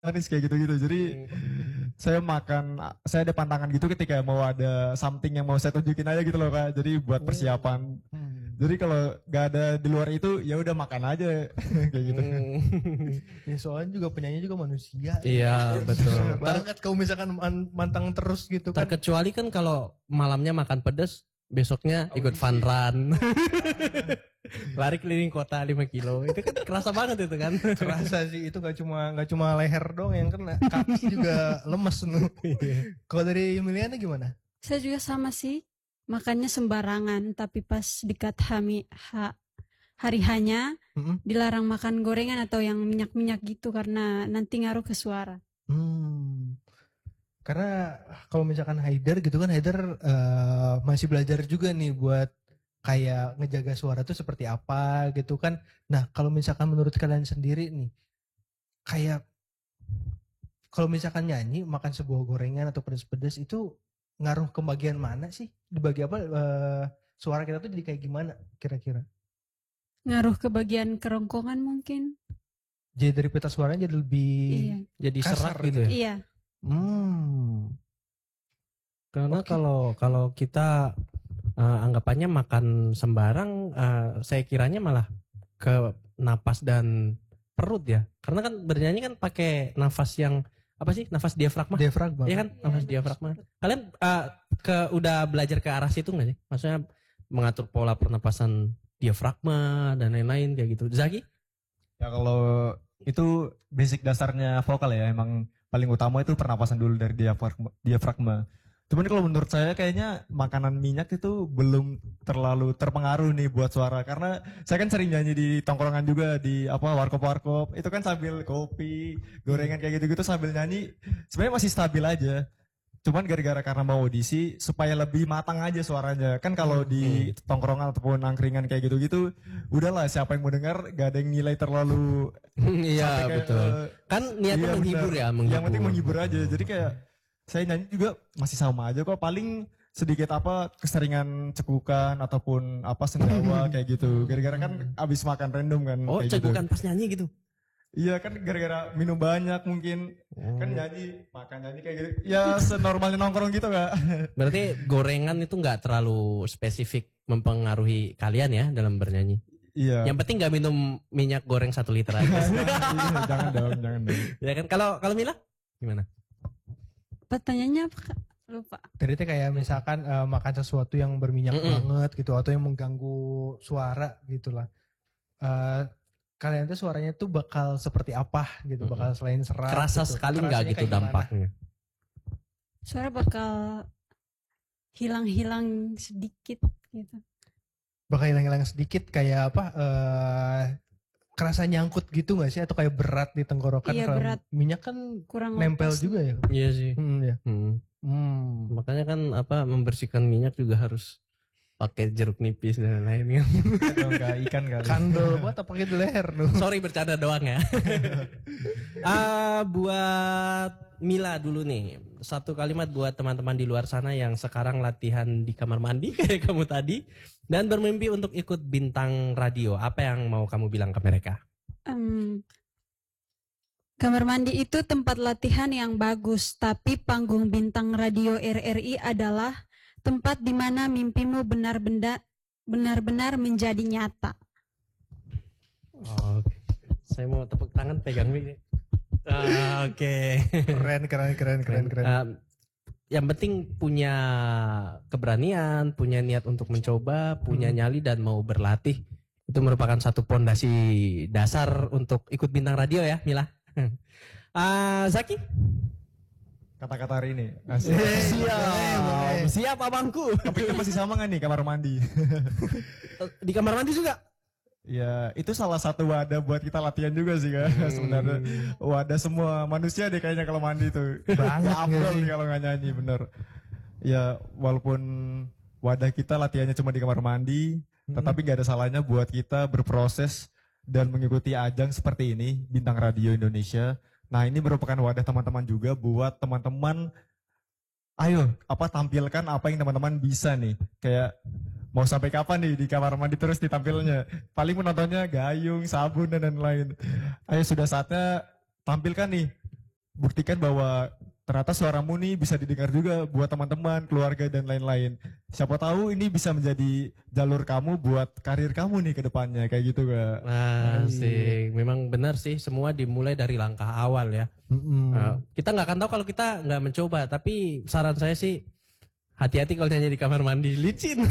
manis kayak gitu-gitu. Jadi saya ada pantangan gitu ketika mau ada something yang mau saya tunjukin aja gitu loh Kak. Jadi buat persiapan. Jadi kalau nggak ada di luar itu ya udah makan aja kayak gitu. Ya soalnya juga penyanyi juga manusia. Iya betul. Banget kalau misalkan mantang terus gitu kan. Terkecuali kan kalau malamnya makan pedes, besoknya ikut fun run. Lari keliling kota 5 kilo. Itu kan kerasa banget itu kan. Kerasa sih itu gak cuma leher dong yang kena, kaki juga lemes nu. Kalau dari Emiliana gimana? Saya juga sama sih, makannya sembarangan, tapi pas dekat hari hanya dilarang makan gorengan atau yang minyak-minyak gitu karena nanti ngaruh ke suara. Karena kalau misalkan Haider gitu kan, Haider masih belajar juga nih buat kayak ngejaga suara tuh seperti apa gitu kan. Nah kalau misalkan menurut kalian sendiri nih, kayak kalau misalkan nyanyi makan sebuah gorengan atau pedas-pedas itu ngaruh ke bagian mana sih? Di bagian apa suara kita tuh jadi kayak gimana kira-kira? Ngaruh ke bagian kerongkongan mungkin. Jadi dari pita suaranya jadi lebih jadi kasar serak gitu ya. Iya. Karena kalau kita anggapannya makan sembarang, saya kiranya malah ke napas dan perut ya. Karena kan bernyanyi kan pakai nafas yang apa sih? Nafas diafragma. Diafragma. Iya kan? Nafas diafragma. Kalian udah belajar ke arah situ nggak sih? Maksudnya mengatur pola pernapasan diafragma dan lain-lain kayak gitu. Zaki? Ya kalau itu basic dasarnya vokal ya, emang paling utama itu pernapasan dulu dari diafragma. Cuman kalau menurut saya kayaknya makanan minyak itu belum terlalu terpengaruh nih buat suara, karena saya kan sering nyanyi di tongkrongan juga di warkop-warkop, itu kan sambil kopi, gorengan kayak gitu-gitu sambil nyanyi, sebenarnya masih stabil aja. Cuman gara-gara karena mau audisi supaya lebih matang aja suaranya. Kan kalau di tongkrongan ataupun angkringan kayak gitu-gitu, udahlah siapa yang mau dengar gak ada yang nilai terlalu. Iya betul. Kan niatnya menghibur ya, menghibur. Yang penting menghibur aja. Jadi kayak saya nyanyi juga masih sama aja kok, paling sedikit keseringan cekukan ataupun sendawa kayak gitu. Gara-gara kan abis makan random kan. Oh, cekukan pas nyanyi gitu. Iya kan gara-gara minum banyak mungkin. Kan makan nyanyi kayak gitu. Ya senormalnya nongkrong gitu Kak. Berarti gorengan itu nggak terlalu spesifik mempengaruhi kalian ya dalam bernyanyi. Iya. Yang penting nggak minum minyak goreng 1 liter aja. Jangan dong. Ya kan, kalau Mila gimana? Pertanyaannya apa Kak? Lupa. Tadi tuh kayak misalkan makan sesuatu yang berminyak banget gitu atau yang mengganggu suara gitulah. Kalian tuh suaranya tuh bakal seperti apa gitu, bakal selain serak. Kerasa gitu. sekali nggak gitu dampaknya? Suara bakal hilang-hilang sedikit gitu. Bakal hilang-hilang sedikit kayak apa? Kerasa nyangkut gitu nggak sih, atau kayak berat di tenggorokan? Iya, berat. Minyak kan Kurang nempel lepas. juga ya. Iya sih. Ya. Makanya kan membersihkan minyak juga harus pakai jeruk nipis dan lain-lain. Kayak ikan kali. Kandel buat apa pakai di leher lu? Sorry bercanda doang ya. Buat Mila dulu nih, satu kalimat buat teman-teman di luar sana yang sekarang latihan di kamar mandi kayak kamu tadi dan bermimpi untuk ikut bintang radio. Apa yang mau kamu bilang ke mereka? Kamar mandi itu tempat latihan yang bagus, tapi panggung bintang radio RRI adalah tempat di mana mimpimu benar-benar menjadi nyata. Oh, saya mau tepuk tangan, pegang mic. Oke. Keren. Yang penting punya keberanian, punya niat untuk mencoba, punya nyali dan mau berlatih. Itu merupakan satu pondasi dasar untuk ikut bintang radio ya, Mila. Zaki? Kata-kata hari ini. Siap abangku. Tapi masih sama gak nih kamar mandi? Di kamar mandi juga? Ya itu salah satu wadah buat kita latihan juga sih Kak. Sebenarnya wadah semua manusia deh kayaknya kalau mandi tuh. Banget Afdol nih kalau gak nyanyi, bener. Ya walaupun wadah kita latihannya cuma di kamar mandi, tetapi gak ada salahnya buat kita berproses dan mengikuti ajang seperti ini, Bintang Radio Indonesia. Nah ini merupakan wadah teman-teman juga buat teman-teman, ayo tampilkan apa yang teman-teman bisa nih. Kayak mau sampai kapan nih di kamar mandi terus ditampilnya. Paling penontonnya gayung, sabun dan lain-lain. Ayo sudah saatnya tampilkan nih buktikan bahwa ternyata suaramu nih bisa didengar juga buat teman-teman, keluarga dan lain-lain. Siapa tahu ini bisa menjadi jalur kamu buat karir kamu nih ke depannya kayak gitu Kak. Nah, sih, memang benar sih semua dimulai dari langkah awal ya. Kita nggak akan tahu kalau kita nggak mencoba, tapi saran saya sih hati-hati kalau nyanyi di kamar mandi, licin.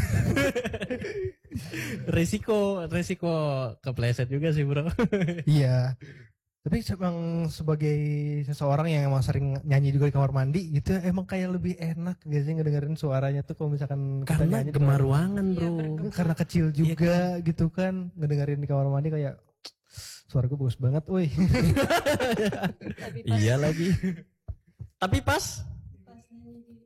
resiko kepleset juga sih bro. Iya. Tapi emang sebagai seseorang yang emang sering nyanyi juga di kamar mandi gitu, emang kayak lebih enak gak sih ngedengerin suaranya tuh kalau misalkan kita Karena nyanyi di gemar kamar ruangan Iya, bro. mandi. Karena kecil juga gitu kan, ngedengerin di kamar mandi kayak suara gue bagus banget, woi. Tapi pas, Iya lagi. Tapi pas pas nyanyi di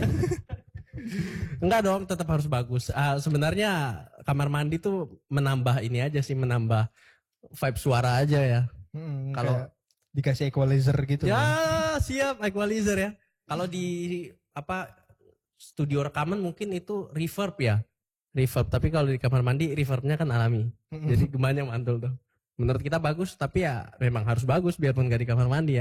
enggak dong, tetap harus bagus. Sebenarnya kamar mandi tuh menambah ini aja sih, menambah vibe suara aja ya. Kalau Kayak dikasih equalizer gitu. ya kan. siap equalizer ya. Kalau di studio rekaman mungkin itu reverb ya. Reverb, tapi kalau di kamar mandi reverbnya kan alami. Jadi gemanya mantul tuh. Menurut kita bagus, tapi ya memang harus bagus biarpun gak di kamar mandi ya.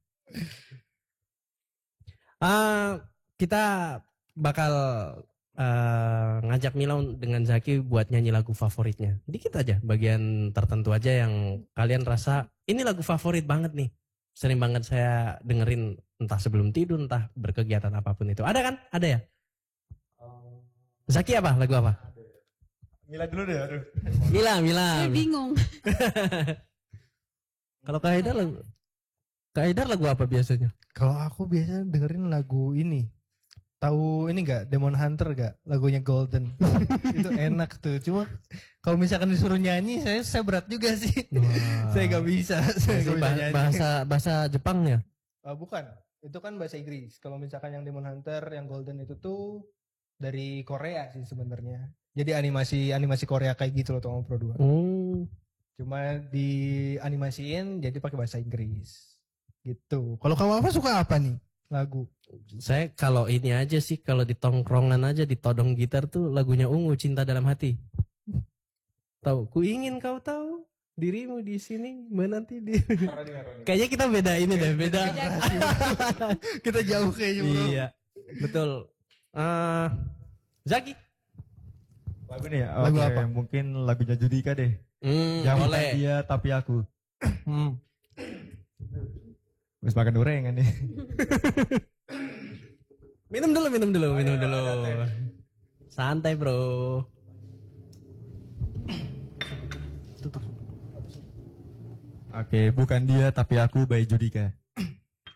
Kita bakal ngajak Milau dengan Zaki buat nyanyi lagu favoritnya. Dikit aja, bagian tertentu aja yang kalian rasa ini lagu favorit banget nih. Sering banget saya dengerin entah sebelum tidur, entah berkegiatan apapun itu. Ada kan? Ada ya? Zaki apa? Lagu apa? Mila dulu deh, aduh. Mila. saya bingung. Kalau Kak Haidar lagu apa biasanya? Kalau aku biasanya dengerin lagu ini. Tahu ini enggak Demon Hunter enggak? Lagunya Golden. Itu enak tuh. Cuma kalau misalkan disuruh nyanyi saya berat juga sih. Saya nggak bisa. Saya nggak bisa nyanyi. Bahasa Jepang ya? Bukan. Itu kan bahasa Inggris. Kalau misalkan yang Demon Hunter, yang Golden itu tuh dari Korea sih sebenarnya. Jadi animasi Korea kayak gitu loh Tolong Pro 2. Cuma dianimasiin jadi pakai bahasa Inggris. Gitu. Kalau kamu apa suka apa nih lagu? Saya kalau ini aja sih, kalau di tongkrongan aja ditodong gitar tuh lagunya Ungu, Cinta Dalam Hati. Tahu? Ku ingin kau tahu dirimu di sini menanti di. Kayaknya kita beda ini deh, beda. Kita jauh kayaknya bro. Iya, betul. Zaki. Lagu nih ya? Lagu Oke, apa? mungkin lagunya Judika deh. Yang bukan Boleh. dia tapi aku. Habis makan gorengan nih. Minum dulu. Santai bro. Oke, bukan dia tapi aku by Judika.